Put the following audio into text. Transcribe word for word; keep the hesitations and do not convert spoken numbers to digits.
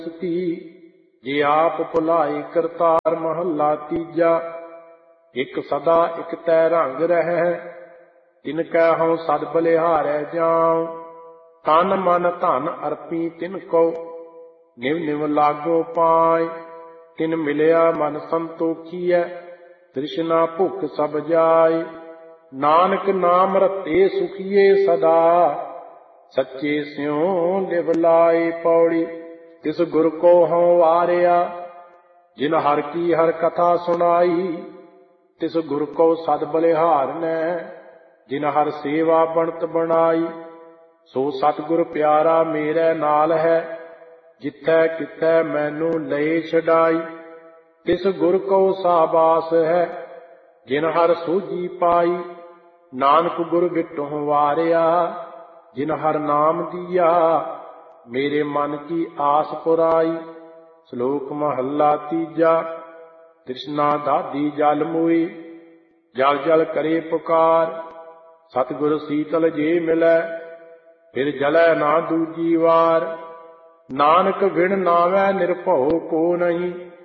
की जे आप भुलाए करतार। महला तीजा। एक सदा एक तै रंग रहै तिनकै हऊँ सद बलिहारै जाऊं। तन मन धन अर्पी तिनको निव निव लागो पाए। तिन मिलिया मन संतोखीऐ तृष्णा भुख सब जाए। नानक नाम रते सुखिए सदा सच्चे स्यों लिव लाए। पौड़ी। तिस गुर को हऊँ वारिया जिन हर की हर कथा सुनाई। तिस गुर को सद बलिहार ने जिन हर सेवा बनत बनाई। सो सतगुर प्यारा मेरे नाल है जिथै किथै मैनू लए छडाई। तिस गुर को साबास है जिन हर सूझी पाई। नानक गुर बिटों वारिया जिन हर नाम दिया। मेरे मन की आस पुराई। श्लोक महला तीजा। तृष्णा दाधी जल मुई जल जल करे पुकार। सतगुर सीतल जे मिलै फिर जलै ना दूजी वार। नानक बिन नावै निरभਉ को नहीं